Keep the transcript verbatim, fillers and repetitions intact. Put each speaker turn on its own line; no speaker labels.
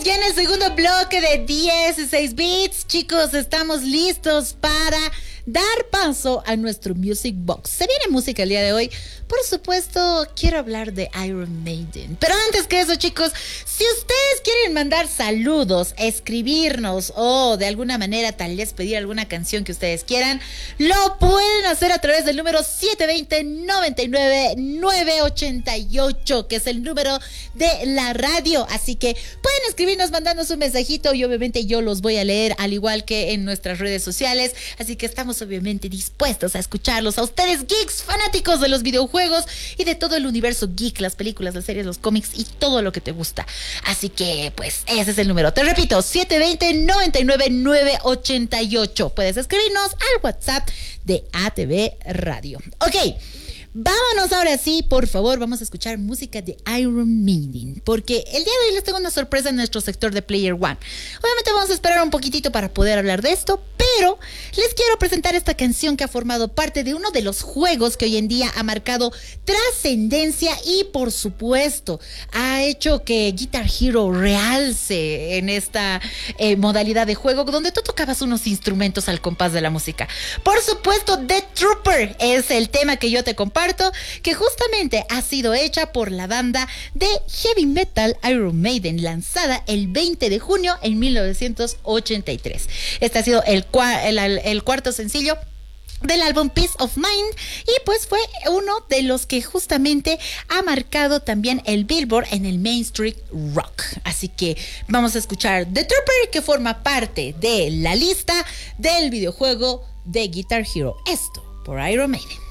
ya en el segundo bloque de dieciséis bits, chicos, estamos listos para dar paso a nuestro Music Box. Se viene música el día de hoy. Por supuesto, quiero hablar de Iron Maiden. Pero antes que eso, chicos, si ustedes quieren mandar saludos, escribirnos o de alguna manera tal vez pedir alguna canción que ustedes quieran, lo pueden hacer a través del número siete dos cero, nueve nueve nueve ocho ocho, que es el número de la radio. Así que pueden escribirnos, mandarnos un mensajito y obviamente yo los voy a leer, al igual que en nuestras redes sociales. Así que estamos obviamente dispuestos a escucharlos, a ustedes geeks, fanáticos de los videojuegos y de todo el universo geek, las películas, las series, los cómics y todo lo que te gusta. Así que pues ese es el número, te repito, siete dos cero, nueve nueve nueve ocho ocho. Puedes escribirnos al WhatsApp de A T V Radio. Ok, vámonos ahora sí, por favor, vamos a escuchar música de Iron Maiden, porque el día de hoy les tengo una sorpresa en nuestro sector de Player One. Obviamente vamos a esperar un poquitito para poder hablar de esto, pero les quiero presentar esta canción que ha formado parte de uno de los juegos que hoy en día ha marcado trascendencia y, por supuesto, ha hecho que Guitar Hero realce en esta eh, modalidad de juego donde tú tocabas unos instrumentos al compás de la música. Por supuesto, The Trooper es el tema que yo te comparto, que justamente ha sido hecha por la banda de heavy metal Iron Maiden, lanzada el veinte de junio en mil novecientos ochenta y tres. Este ha sido el El, el cuarto sencillo del álbum Peace of Mind y pues fue uno de los que justamente ha marcado también el Billboard en el mainstream rock. Así que vamos a escuchar The Trooper, que forma parte de la lista del videojuego de Guitar Hero. Esto por Iron Maiden.